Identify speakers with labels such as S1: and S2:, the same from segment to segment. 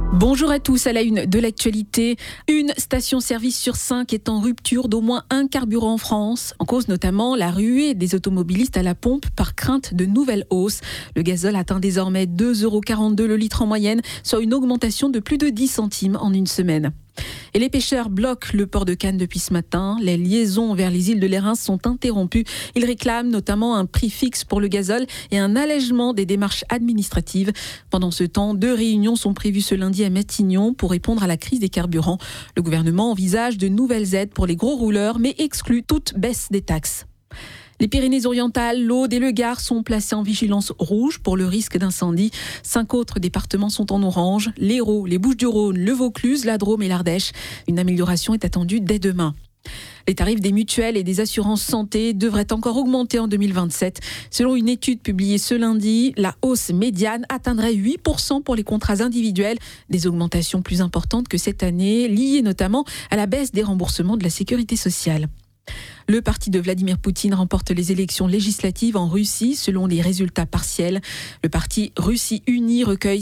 S1: Bonjour à tous, à la une de l'actualité. Une station-service sur 5 est en rupture d'au moins un carburant en France. En cause notamment la ruée des automobilistes à la pompe par crainte de nouvelles hausses. Le gazole atteint désormais 2,42 € le litre en moyenne, soit une augmentation de plus de 10 centimes en une semaine. Et les pêcheurs bloquent le port de Cannes depuis ce matin. Les liaisons vers les îles de Lérins sont interrompues. Ils réclament notamment un prix fixe pour le gazole et un allègement des démarches administratives. Pendant ce temps, 2 réunions sont prévues ce lundi à Matignon pour répondre à la crise des carburants. Le gouvernement envisage de nouvelles aides pour les gros rouleurs, mais exclut toute baisse des taxes. Les Pyrénées-Orientales, l'Aude et le Gard sont placés en vigilance rouge pour le risque d'incendie. 5 autres départements sont en orange, l'Hérault, les Bouches-du-Rhône, le Vaucluse, la Drôme et l'Ardèche. Une amélioration est attendue dès demain. Les tarifs des mutuelles et des assurances santé devraient encore augmenter en 2027. Selon une étude publiée ce lundi, la hausse médiane atteindrait 8% pour les contrats individuels. Des augmentations plus importantes que cette année, liées notamment à la baisse des remboursements de la sécurité sociale. Le parti de Vladimir Poutine remporte les élections législatives en Russie selon les résultats partiels. Le parti Russie Unie recueille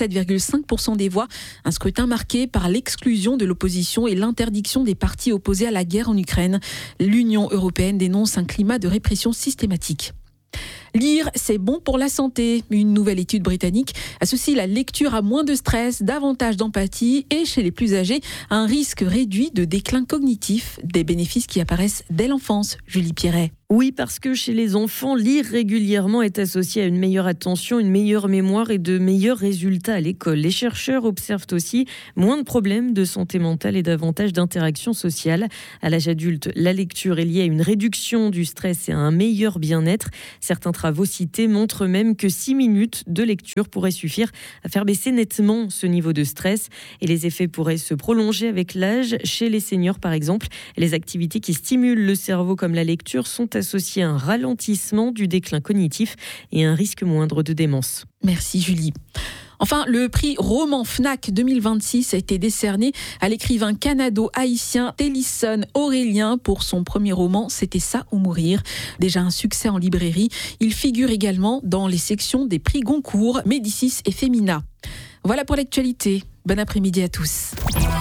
S1: 57,5% des voix. Un scrutin marqué par l'exclusion de l'opposition et l'interdiction des partis opposés à la guerre en Ukraine. L'Union européenne dénonce un climat de répression systématique. Lire, c'est bon pour la santé. Une nouvelle étude britannique associe la lecture à moins de stress, davantage d'empathie et, chez les plus âgés, à un risque réduit de déclin cognitif. Des bénéfices qui apparaissent dès l'enfance. Julie Pierret.
S2: Oui, parce que chez les enfants, lire régulièrement est associé à une meilleure attention, une meilleure mémoire et de meilleurs résultats à l'école. Les chercheurs observent aussi moins de problèmes de santé mentale et davantage d'interactions sociales. À l'âge adulte, la lecture est liée à une réduction du stress et à un meilleur bien-être. Certains travaux cités montrent même que 6 minutes de lecture pourraient suffire à faire baisser nettement ce niveau de stress. Et les effets pourraient se prolonger avec l'âge. Chez les seniors, par exemple, les activités qui stimulent le cerveau comme la lecture sont associé à un ralentissement du déclin cognitif et un risque moindre de démence.
S1: Merci Julie. Enfin, le prix Roman Fnac 2026 a été décerné à l'écrivain canado-haïtien Télisson Aurélien pour son premier roman « C'était ça ou mourir ». Déjà un succès en librairie, il figure également dans les sections des prix Goncourt, Médicis et Femina. Voilà pour l'actualité. Bon après-midi à tous.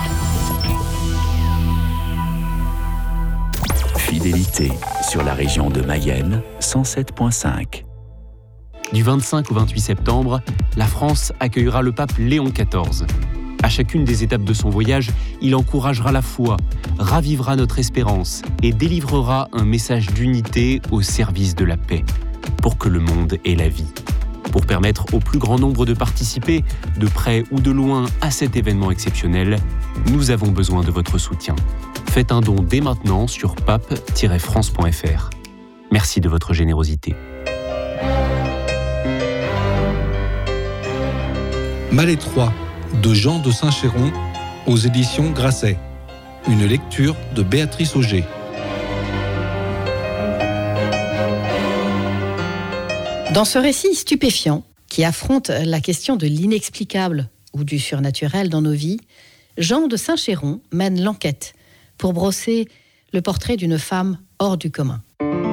S3: Fidélité sur la région de Mayenne, 107.5.
S4: Du 25 au 28 septembre, la France accueillera le pape Léon XIV. À chacune des étapes de son voyage, il encouragera la foi, ravivera notre espérance et délivrera un message d'unité au service de la paix, pour que le monde ait la vie. Pour permettre au plus grand nombre de participer, de près ou de loin, à cet événement exceptionnel, nous avons besoin de votre soutien. Faites un don dès maintenant sur pape-france.fr. Merci de votre générosité.
S5: Malétroit de Jean de Saint-Chéron aux éditions Grasset. Une lecture de Béatrice Auger.
S6: Dans ce récit stupéfiant qui affronte la question de l'inexplicable ou du surnaturel dans nos vies, Jean de Saint-Chéron mène l'enquête pour brosser le portrait d'une femme hors du commun.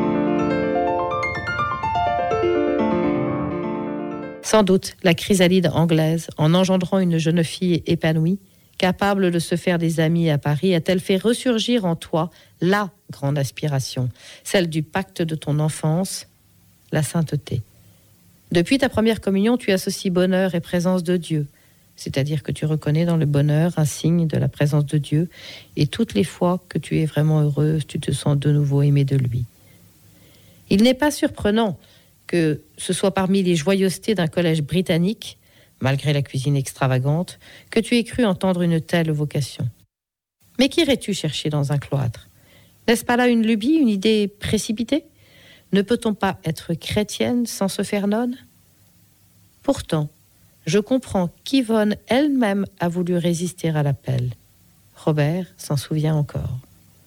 S6: Sans doute, la chrysalide anglaise, en engendrant une jeune fille épanouie, capable de se faire des amis à Paris, a-t-elle fait ressurgir en toi la grande aspiration, celle du pacte de ton enfance, la sainteté. Depuis ta première communion, tu associes bonheur et présence de Dieu, c'est-à-dire que tu reconnais dans le bonheur un signe de la présence de Dieu, et toutes les fois que tu es vraiment heureuse, tu te sens de nouveau aimée de lui. Il n'est pas surprenant que ce soit parmi les joyeusetés d'un collège britannique, malgré la cuisine extravagante, que tu aies cru entendre une telle vocation. Mais qu'irais-tu chercher dans un cloître ? N'est-ce pas là une lubie, une idée précipitée ? Ne peut-on pas être chrétienne sans se faire nonne ? Pourtant, je comprends qu'Yvonne elle-même a voulu résister à l'appel. Robert s'en souvient encore.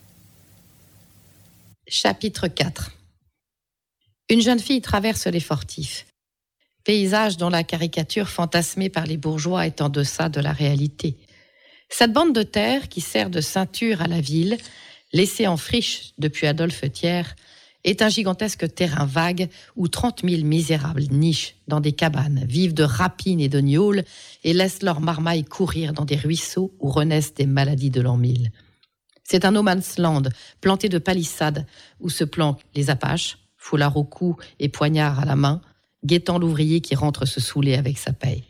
S6: Chapitre 4. Une jeune fille traverse les fortifs. Paysage dont la caricature fantasmée par les bourgeois est en deçà de la réalité. Cette bande de terre qui sert de ceinture à la ville, laissée en friche depuis Adolphe Thiers, est un gigantesque terrain vague où 30 000 misérables nichent dans des cabanes, vivent de rapines et de gnôles et laissent leurs marmailles courir dans des ruisseaux où renaissent des maladies de l'an 1000. C'est un no man's land planté de palissades où se planquent les Apaches, foulard au cou et poignard à la main, guettant l'ouvrier qui rentre se saouler avec sa paye.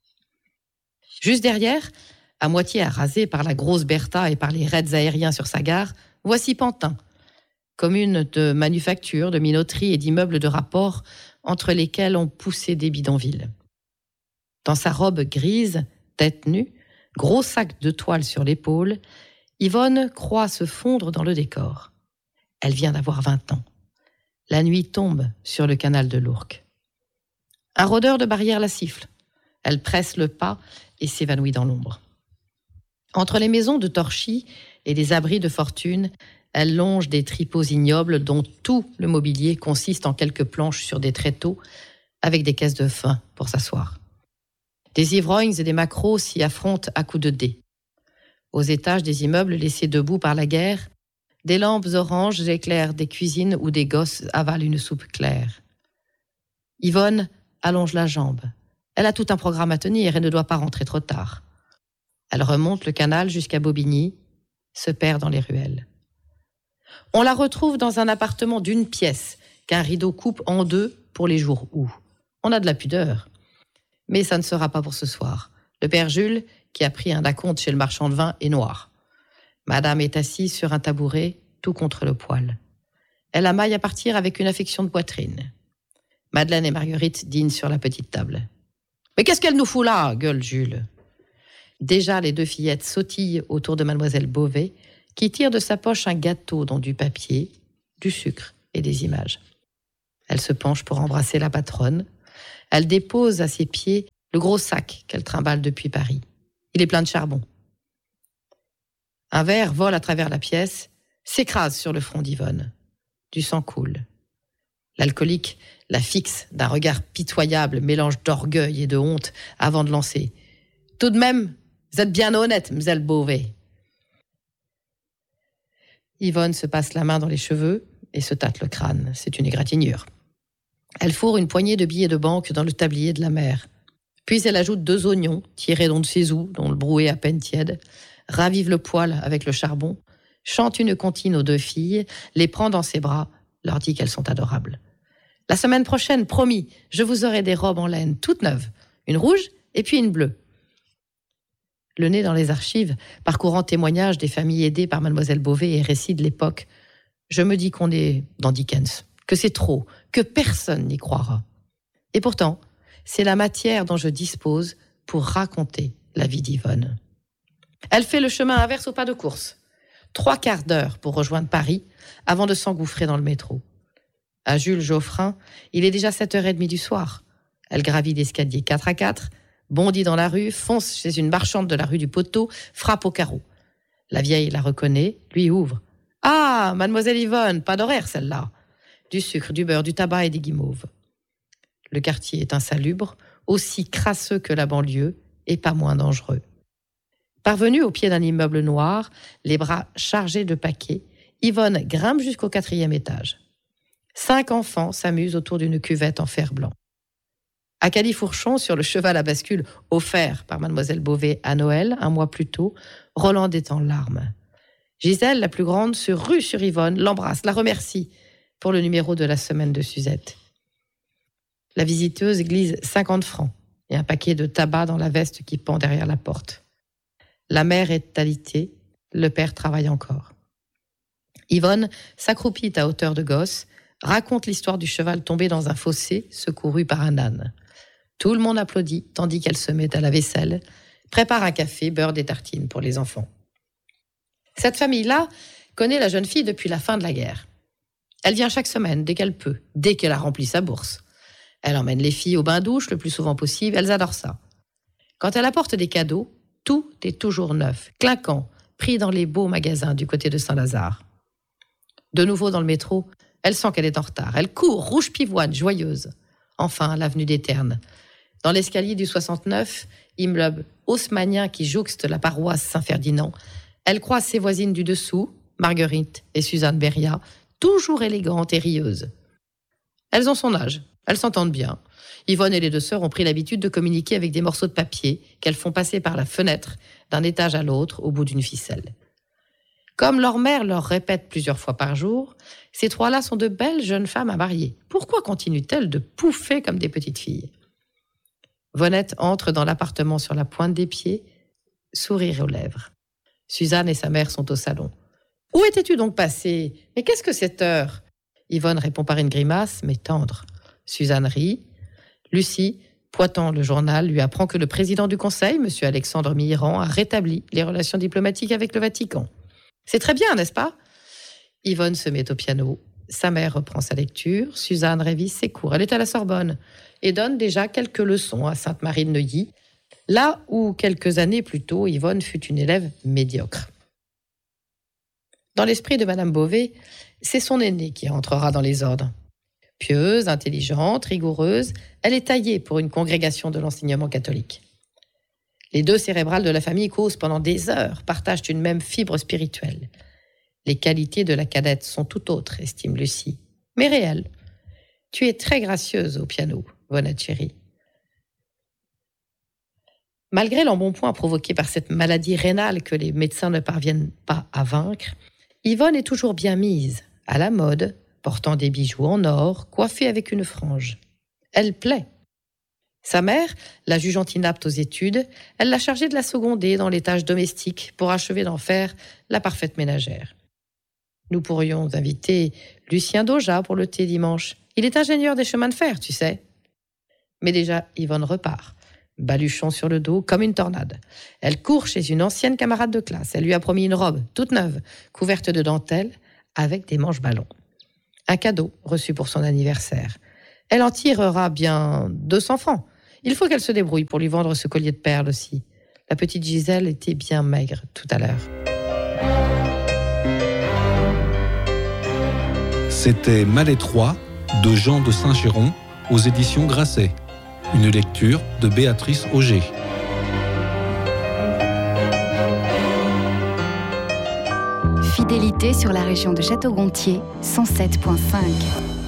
S6: Juste derrière, à moitié arasé par la grosse Bertha et par les raids aériens sur sa gare, voici Pantin, commune de manufactures, de minoteries et d'immeubles de rapport entre lesquels on poussait des bidonvilles. Dans sa robe grise, tête nue, gros sac de toile sur l'épaule, Yvonne croit se fondre dans le décor. Elle vient d'avoir 20 ans. La nuit tombe sur le canal de l'Ourcq. Un rôdeur de barrière la siffle. Elle presse le pas et s'évanouit dans l'ombre. Entre les maisons de Torchy et les abris de fortune, elle longe des tripots ignobles dont tout le mobilier consiste en quelques planches sur des tréteaux avec des caisses de foin pour s'asseoir. Des ivrognes et des maquereaux s'y affrontent à coups de dés. Aux étages des immeubles laissés debout par la guerre, des lampes oranges éclairent des cuisines où des gosses avalent une soupe claire. Yvonne allonge la jambe. Elle a tout un programme à tenir et ne doit pas rentrer trop tard. Elle remonte le canal jusqu'à Bobigny, se perd dans les ruelles. On la retrouve dans un appartement d'une pièce qu'un rideau coupe en deux pour les jours où. On a de la pudeur. Mais ça ne sera pas pour ce soir. Le père Jules, qui a pris un acompte chez le marchand de vin, est noir. Madame est assise sur un tabouret, tout contre le poêle. Elle amaille à partir avec une affection de poitrine. Madeleine et Marguerite dînent sur la petite table. « Mais qu'est-ce qu'elle nous fout là ?» gueule Jules. Déjà, les deux fillettes sautillent autour de mademoiselle Beauvais, qui tire de sa poche un gâteau dans du papier, du sucre et des images. Elle se penche pour embrasser la patronne. Elle dépose à ses pieds le gros sac qu'elle trimballe depuis Paris. Il est plein de charbon. Un verre vole à travers la pièce, s'écrase sur le front d'Yvonne. Du sang coule. L'alcoolique la fixe d'un regard pitoyable, mélange d'orgueil et de honte, avant de lancer. « Tout de même, vous êtes bien honnête, m'selle Beauvais. » Yvonne se passe la main dans les cheveux et se tâte le crâne. C'est une égratignure. Elle fourre une poignée de billets de banque dans le tablier de la mère. Puis elle ajoute 2 oignons, tirés d'on ne sait où, dont le brouet à peine tiède, ravive le poêle avec le charbon, chante une comptine aux 2 filles, les prend dans ses bras, leur dit qu'elles sont adorables. « La semaine prochaine, promis, je vous aurai des robes en laine toutes neuves, une rouge et puis une bleue. » Le nez dans les archives, parcourant témoignages des familles aidées par mademoiselle Beauvais et récits de l'époque, je me dis qu'on est dans Dickens, que c'est trop, que personne n'y croira. Et pourtant, c'est la matière dont je dispose pour raconter la vie d'Yvonne. Elle fait le chemin inverse au pas de course. 3/4 d'heure pour rejoindre Paris avant de s'engouffrer dans le métro. À Jules Geoffrin, il est déjà 7h30 du soir. Elle gravit l'escalier 4x4, bondit dans la rue, fonce chez une marchande de la rue du Poteau, frappe au carreau. La vieille la reconnaît, lui ouvre. « Ah, mademoiselle Yvonne, pas d'horaire celle-là. » Du sucre, du beurre, du tabac et des guimauves. Le quartier est insalubre, aussi crasseux que la banlieue et pas moins dangereux. Parvenue au pied d'un immeuble noir, les bras chargés de paquets, Yvonne grimpe jusqu'au 4e étage. 5 enfants s'amusent autour d'une cuvette en fer blanc. À Califourchon, sur le cheval à bascule offert par mademoiselle Beauvais à Noël, un mois plus tôt, Roland est en larmes. Gisèle, la plus grande, se rue sur Yvonne, l'embrasse, la remercie pour le numéro de la semaine de Suzette. La visiteuse glisse 50 francs et un paquet de tabac dans la veste qui pend derrière la porte. La mère est alitée, le père travaille encore. Yvonne s'accroupit à hauteur de gosse, raconte l'histoire du cheval tombé dans un fossé secouru par un âne. Tout le monde applaudit tandis qu'elle se met à la vaisselle, prépare un café, beurre des tartines pour les enfants. Cette famille-là connaît la jeune fille depuis la fin de la guerre. Elle vient chaque semaine, dès qu'elle peut, dès qu'elle a rempli sa bourse. Elle emmène les filles au bain-douche le plus souvent possible, elles adorent ça. Quand elle apporte des cadeaux, tout est toujours neuf, clinquant, pris dans les beaux magasins du côté de Saint-Lazare. De nouveau dans le métro, elle sent qu'elle est en retard. Elle court, rouge pivoine, joyeuse. Enfin, l'avenue des Ternes. Dans l'escalier du 69, immeuble haussmannien qui jouxte la paroisse Saint-Ferdinand, elle croise ses voisines du dessous, Marguerite et Suzanne Beria, toujours élégante et rieuse. Elles ont son âge, elles s'entendent bien. Yvonne et les deux sœurs ont pris l'habitude de communiquer avec des morceaux de papier qu'elles font passer par la fenêtre d'un étage à l'autre au bout d'une ficelle. Comme leur mère leur répète plusieurs fois par jour, ces trois-là sont de belles jeunes femmes à marier. Pourquoi continuent-elles de pouffer comme des petites filles ? Vonette entre dans l'appartement sur la pointe des pieds, sourire aux lèvres. Suzanne et sa mère sont au salon. « Où étais-tu donc passée ? Mais qu'est-ce que cette heure ?» Yvonne répond par une grimace, mais tendre. Suzanne rit. Lucie, pointant le journal, lui apprend que le président du Conseil, M. Alexandre Mitterrand, a rétabli les relations diplomatiques avec le Vatican. C'est très bien, n'est-ce pas ? Yvonne se met au piano. Sa mère reprend sa lecture. Suzanne révise ses cours. Elle est à la Sorbonne et donne déjà quelques leçons à Sainte-Marie-de-Neuilly, là où, quelques années plus tôt, Yvonne fut une élève médiocre. Dans l'esprit de Madame Beauvais, c'est son aînée qui entrera dans les ordres. Pieuse, intelligente, rigoureuse, elle est taillée pour une congrégation de l'enseignement catholique. Les deux cérébrales de la famille causent pendant des heures, partagent une même fibre spirituelle. Les qualités de la cadette sont tout autres, estime Lucie, mais réelles. Tu es très gracieuse au piano, Vonette chérie. Malgré l'embonpoint provoqué par cette maladie rénale que les médecins ne parviennent pas à vaincre, Yvonne est toujours bien mise, à la mode, portant des bijoux en or, coiffée avec une frange. Elle plaît. Sa mère, la jugeant inapte aux études, elle l'a chargée de la seconder dans les tâches domestiques pour achever d'en faire la parfaite ménagère. Nous pourrions inviter Lucien Doja pour le thé dimanche. Il est ingénieur des chemins de fer, tu sais. Mais déjà, Yvonne repart, baluchon sur le dos comme une tornade. Elle court chez une ancienne camarade de classe. Elle lui a promis une robe toute neuve, couverte de dentelle, avec des manches ballons. Un cadeau reçu pour son anniversaire. Elle en tirera bien 200 francs. Il faut qu'elle se débrouille pour lui vendre ce collier de perles aussi. La petite Gisèle était bien maigre tout à l'heure.
S5: C'était Malétroit de Jean de Saint-Chéron aux éditions Grasset. Une lecture de Béatrice Auger.
S7: Fidélité sur la région de Château-Gontier, 107.5.